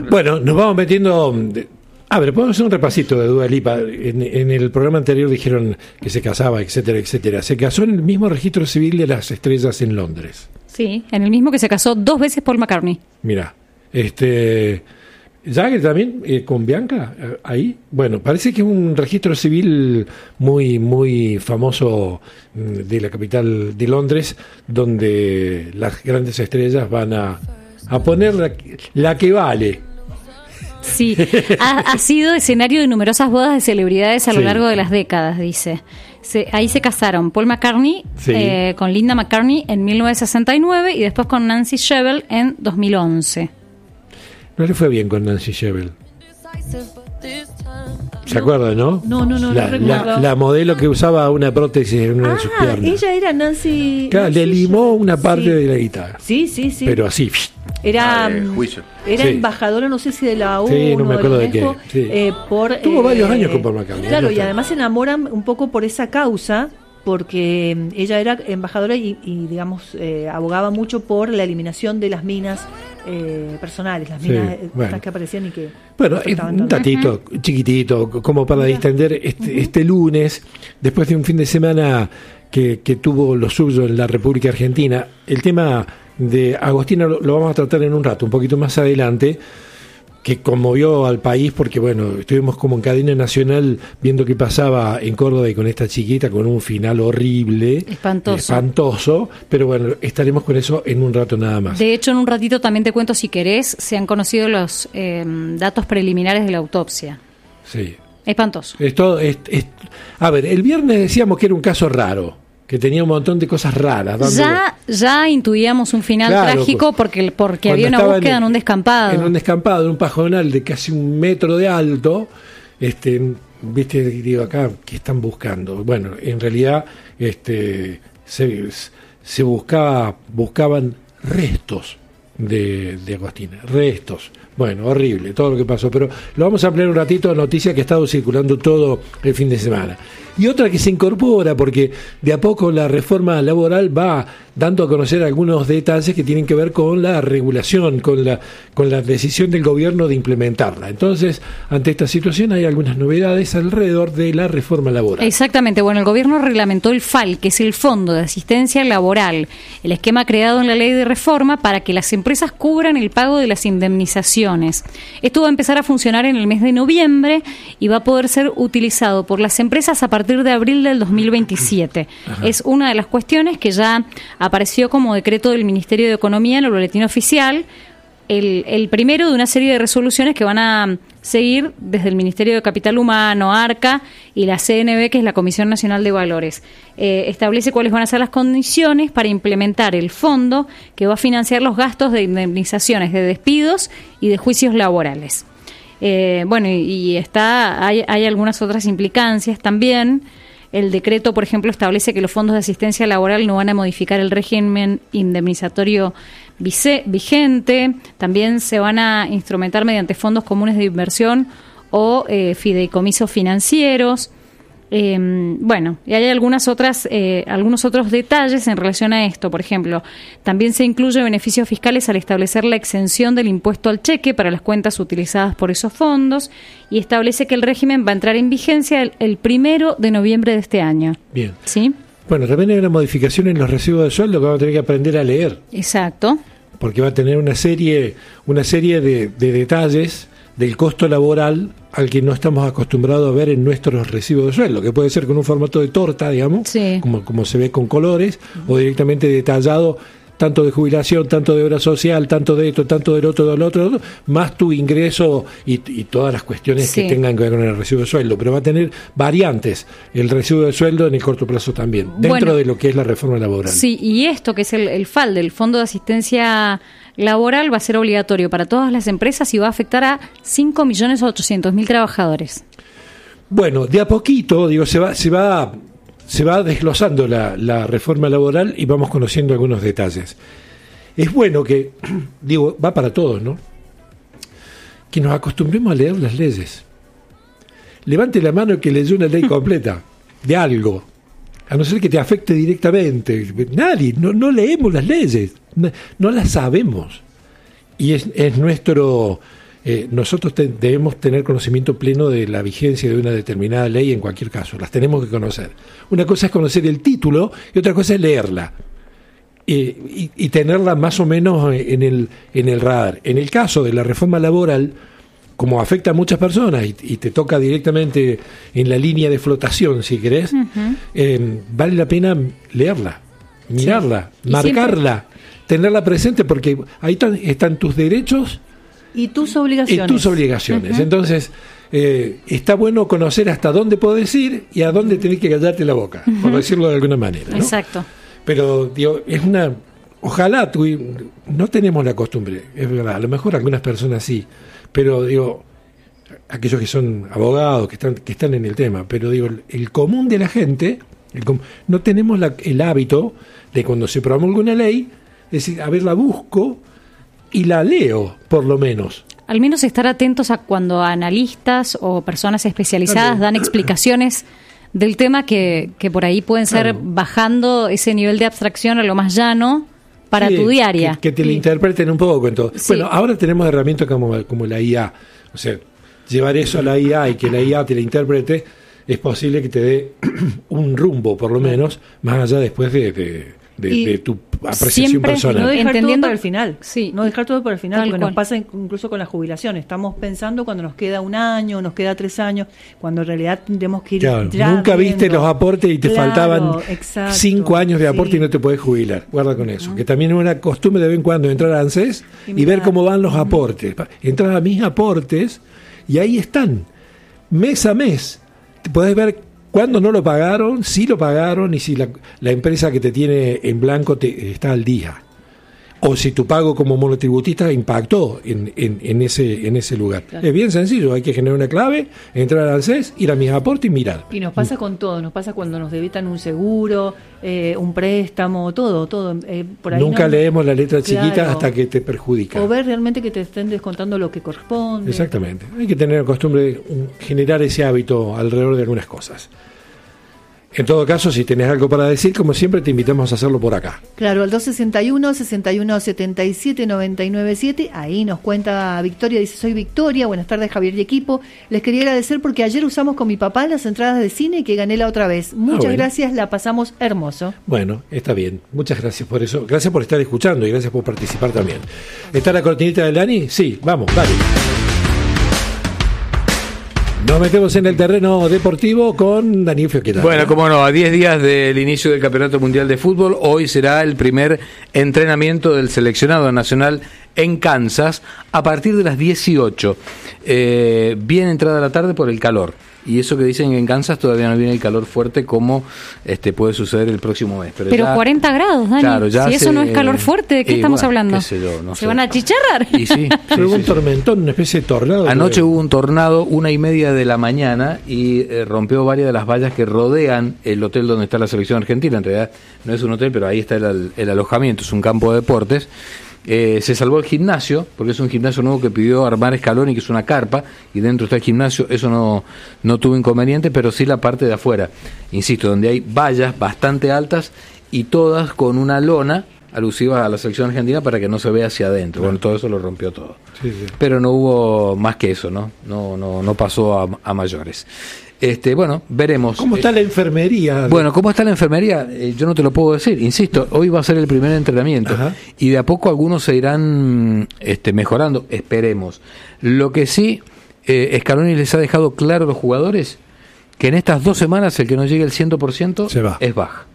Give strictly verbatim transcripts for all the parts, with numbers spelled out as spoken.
Bueno, nos vamos metiendo... A ver, podemos hacer un repasito de Dua Lipa. En, en el programa anterior dijeron que se casaba, etcétera, etcétera. Se casó en el mismo registro civil de las estrellas en Londres. Sí, en el mismo que se casó dos veces Paul McCartney. Mira, este... Jagger también, eh, con Bianca, eh, ahí. Bueno, parece que es un registro civil muy, muy famoso de la capital de Londres, donde las grandes estrellas van a, a poner la, la que vale. Sí, ha, ha sido escenario de numerosas bodas de celebridades a lo sí. largo de las décadas, dice. Se, ahí se casaron Paul McCartney sí. eh, con Linda McCartney en mil novecientos sesenta y nueve y después con Nancy Shevell en dos mil once. No le fue bien con Nancy Shevell. ¿Se acuerdan, no? No, no, no, la, no recuerdo. La, la modelo que usaba una prótesis en una ah, de sus piernas. Ella era Nancy... Claro, Nancy le limó una parte sí. de la guitarra. Sí, sí, sí. Pero así. Era, ah, juicio. Era sí. embajadora, no sé si de la O N U. Sí, no me acuerdo de, de qué. Sí. Eh, por, Tuvo eh, varios años con Paul McCartney. Claro, y además se enamoran un poco por esa causa, porque ella era embajadora y, y digamos, eh, abogaba mucho por la eliminación de las minas eh, personales, las minas sí, bueno. que aparecían y que... Bueno, un datito uh-huh. chiquitito, como para distender este, uh-huh. este lunes, después de un fin de semana que, que tuvo lo suyo en la República Argentina, el tema de Agostina lo, lo vamos a tratar en un rato, un poquito más adelante, que conmovió al país porque, bueno, estuvimos como en cadena nacional viendo qué pasaba en Córdoba y con esta chiquita, con un final horrible. Espantoso. Espantoso, pero bueno, estaremos con eso en un rato nada más. De hecho, en un ratito también te cuento, si querés, se han conocido los eh, datos preliminares de la autopsia. Sí. Espantoso. Esto, es, es, a ver, el viernes decíamos que era un caso raro, que tenía un montón de cosas raras. Dándole... Ya ya intuíamos un final claro, trágico porque porque había una búsqueda en, en un descampado. En un descampado, en un pajonal de casi un metro de alto, este, viste, digo acá, ¿qué están buscando? Bueno, en realidad este, se, se buscaba, buscaban restos de, de Agostina, restos. Bueno, horrible todo lo que pasó, pero lo vamos a ampliar un ratito, noticia que ha estado circulando todo el fin de semana. Y otra que se incorpora, porque de a poco la reforma laboral va dando a conocer algunos detalles que tienen que ver con la regulación, con la con la decisión del gobierno de implementarla. Entonces, ante esta situación hay algunas novedades alrededor de la reforma laboral. Exactamente. Bueno, el gobierno reglamentó el F A L, que es el Fondo de Asistencia Laboral, el esquema creado en la ley de reforma para que las empresas cubran el pago de las indemnizaciones. Esto va a empezar a funcionar en el mes de noviembre y va a poder ser utilizado por las empresas a partir de abril del dos mil veintisiete. Ajá. Es una de las cuestiones que ya apareció como decreto del Ministerio de Economía en el boletín oficial, el, el primero de una serie de resoluciones que van a seguir desde el Ministerio de Capital Humano, ARCA y la C N B, que es la Comisión Nacional de Valores. Eh, establece cuáles van a ser las condiciones para implementar el fondo que va a financiar los gastos de indemnizaciones de despidos y de juicios laborales. Eh, bueno, y, y está hay, hay algunas otras implicancias también. El decreto, por ejemplo, establece que los fondos de asistencia laboral no van a modificar el régimen indemnizatorio vice, vigente. También se van a instrumentar mediante fondos comunes de inversión o eh, fideicomisos financieros. Eh, bueno, y hay algunas otras, eh, algunos otros detalles en relación a esto. Por ejemplo, también se incluye beneficios fiscales al establecer la exención del impuesto al cheque para las cuentas utilizadas por esos fondos y establece que el régimen va a entrar en vigencia el, el primero de noviembre de este año. Bien. ¿Sí? Bueno, también hay una modificación en los recibos de sueldo que vamos a tener que aprender a leer. Exacto. Porque va a tener una serie, una serie de, de detalles del costo laboral al que no estamos acostumbrados a ver en nuestros recibos de sueldo, que puede ser con un formato de torta, digamos, sí. como, como se ve con colores, uh-huh. o directamente detallado, tanto de jubilación, tanto de obra social, tanto de esto, tanto del otro, del otro, del otro más tu ingreso y, y todas las cuestiones sí. que tengan que ver con el recibo de sueldo, pero va a tener variantes el recibo de sueldo en el corto plazo también, dentro bueno, de lo que es la reforma laboral. Sí, y esto que es el, el F A L, del Fondo de Asistencia Laboral, va a ser obligatorio para todas las empresas y va a afectar a cinco millones ochocientos mil trabajadores. Bueno, de a poquito, digo, se va, se va, se va desglosando la, la reforma laboral y vamos conociendo algunos detalles. Es bueno que, digo, va para todos, ¿no? Que nos acostumbremos a leer las leyes. Levante la mano que leyó una ley completa de algo, a no ser que te afecte directamente. Nadie, no, no leemos las leyes, no, no las sabemos. Y es, es nuestro eh, nosotros te, debemos tener conocimiento pleno de la vigencia de una determinada ley en cualquier caso, las tenemos que conocer. Una cosa es conocer el título y otra cosa es leerla. Eh, y, y tenerla más o menos en el, en el radar. En el caso de la reforma laboral, como afecta a muchas personas y, y te toca directamente en la línea de flotación, si querés, uh-huh. eh, vale la pena leerla, mirarla, sí. marcarla, siempre... tenerla presente, porque ahí están, están tus derechos y tus obligaciones. Y tus obligaciones. Uh-huh. Entonces, eh, está bueno conocer hasta dónde podés ir y a dónde tenés que callarte la boca, uh-huh. por decirlo de alguna manera, ¿no? Exacto. Pero, digo, es una... Ojalá, tu, no tenemos la costumbre, es verdad, a lo mejor algunas personas sí, pero, digo, aquellos que son abogados, que están que están en el tema, pero, digo, el, el común de la gente, el, no tenemos la, el hábito de cuando se promulga una ley, es decir, a ver, la busco y la leo, por lo menos. Al menos estar atentos a cuando analistas o personas especializadas dan explicaciones del tema que, que por ahí pueden ser claro. bajando ese nivel de abstracción a lo más llano para sí, tu diaria. Que, que te sí. lo interpreten un poco. Entonces. Sí. Bueno, ahora tenemos herramientas como, como la I A. O sea, llevar eso a la I A y que la I A te la interprete, es posible que te dé un rumbo, por lo menos, más allá después de, de, de, de tu apreciación personal. No dejar Entendiendo, todo para el final. Sí. No dejar todo para el final, Tal porque cual. nos pasa incluso con la jubilación. Estamos pensando cuando nos queda un año, nos queda tres años, cuando en realidad tendremos que ir claro, ya nunca viendo. Viste los aportes y te claro, faltaban exacto, cinco años de aporte sí. y no te podés jubilar. Guarda con eso. Uh-huh. Que también es una costumbre de vez en cuando entrar a ANSES y, y ver cómo van los uh-huh. aportes. Entrar a mis aportes y ahí están, mes a mes. Te podés ver cuándo no lo pagaron, si lo pagaron y si la, la empresa que te tiene en blanco te, está al día. O si tu pago como monotributista impactó en, en, en, ese, en ese lugar. Claro. Es bien sencillo, hay que generar una clave, entrar al ANSES, ir a mis aportes y mirar. Y nos pasa con todo, nos pasa cuando nos debitan un seguro, eh, un préstamo, todo, todo. Eh, por ahí Nunca no, leemos la letra claro, chiquita hasta que te perjudica. O ver realmente que te estén descontando lo que corresponde. Exactamente. Hay que tener la costumbre de generar ese hábito alrededor de algunas cosas. En todo caso, si tenés algo para decir, como siempre, te invitamos a hacerlo por acá. Claro, al dos sesenta y uno, sesenta y uno, setenta y siete, noventa y nueve siete, ahí nos cuenta Victoria, dice, soy Victoria, buenas tardes Javier y equipo, les quería agradecer porque ayer usamos con mi papá las entradas de cine y que gané la otra vez. Muchas ah, bueno. gracias, la pasamos hermoso. Bueno, está bien, muchas gracias por eso, gracias por estar escuchando y gracias por participar también. ¿Está la cortinita de Dani? Sí, vamos, dale. Nos metemos en el terreno deportivo con Daniel Fioqueta. Bueno, como no, a diez días del inicio del Campeonato Mundial de Fútbol, hoy será el primer entrenamiento del seleccionado nacional en Kansas a partir de las dieciocho. Eh, bien entrada la tarde por el calor. Y eso que dicen que en Kansas todavía no viene el calor fuerte como este puede suceder el próximo mes. Pero, pero ya, cuarenta grados, Dani. Claro, ya si eso se, no es calor fuerte, ¿de qué eh, estamos bueno, hablando? Qué sé yo, no ¿Se sé. van a achicharrar? Y sí, sí, hubo sí, un sí. tormentón, una especie de tornado. Anoche hubo un tornado, una y media de la mañana, y eh, rompió varias de las vallas que rodean el hotel donde está la selección argentina. En realidad no es un hotel, pero ahí está el, el alojamiento, es un campo de deportes. Eh, se salvó el gimnasio, porque es un gimnasio nuevo que pidió armar Scaloni, que es una carpa, y dentro está el gimnasio. Eso no, no tuvo inconveniente, pero sí la parte de afuera, insisto, donde hay vallas bastante altas y todas con una lona alusiva a la selección argentina para que no se vea hacia adentro. Bueno, todo eso lo rompió todo. Sí, sí. Pero no hubo más que eso, ¿no? No, no, no pasó a, a mayores. Este, bueno, veremos. ¿Cómo está la enfermería? Bueno, ¿cómo está la enfermería? Eh, yo no te lo puedo decir. Insisto, hoy va a ser el primer entrenamiento. Ajá. Y de a poco algunos se irán este, mejorando. Esperemos. Lo que sí, eh, Scaloni les ha dejado claro a los jugadores que en estas dos semanas el que no llegue al cien por ciento se va. Es baja.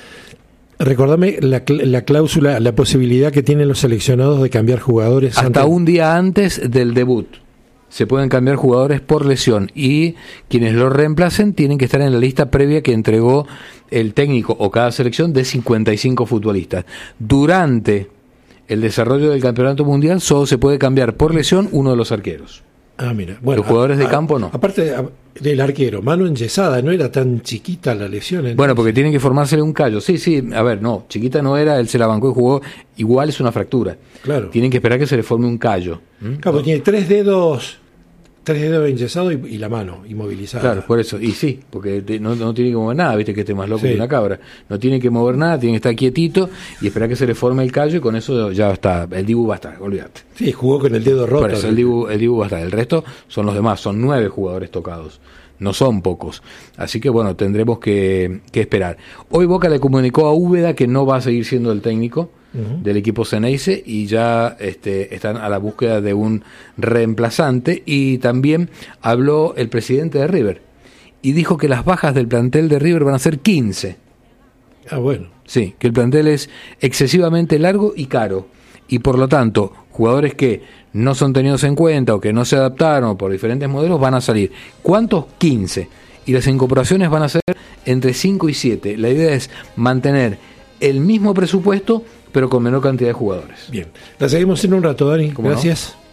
Recordame la, la cláusula, la posibilidad que tienen los seleccionados de cambiar jugadores. Hasta antes... un día antes del debut. Se pueden cambiar jugadores por lesión y quienes lo reemplacen tienen que estar en la lista previa que entregó el técnico o cada selección de cincuenta y cinco futbolistas. Durante el desarrollo del campeonato mundial solo se puede cambiar por lesión uno de los arqueros. Ah, mira. Bueno, los jugadores a, de campo no. Aparte del arquero, mano enyesada, no era tan chiquita la lesión. Entonces. Bueno, porque tienen que formársele un callo. Sí, sí, a ver, no, chiquita no era, él se la bancó y jugó. Igual es una fractura. Claro. Tienen que esperar que se le forme un callo. ¿Mm? Claro, no. Tiene tres dedos, tres dedos enyesados y, y la mano inmovilizada. Claro, por eso, y sí, porque te, no, no tiene que mover nada, viste que esté más loco Sí. que una cabra. No tiene que mover nada, tiene que estar quietito y esperar que se le forme el callo y con eso ya está. El Dibu va a estar, olvídate. Sí, jugó con el dedo roto. Por eso el Dibu, el Dibu va a estar. El resto son los demás, son nueve jugadores tocados. No son pocos. Así que bueno, tendremos que, que esperar. Hoy Boca le comunicó a Úbeda que no va a seguir siendo el técnico uh-huh. del equipo Ceneice y ya este, están a la búsqueda de un reemplazante. Y también habló el presidente de River y dijo que las bajas del plantel de River van a ser quince. Ah, bueno. Sí, que el plantel es excesivamente largo y caro. Y por lo tanto, jugadores que no son tenidos en cuenta o que no se adaptaron por diferentes modelos van a salir. ¿Cuántos? quince. Y las incorporaciones van a ser entre cinco y siete. La idea es mantener el mismo presupuesto, pero con menor cantidad de jugadores. Bien. La seguimos en un rato, Dani. Gracias. No?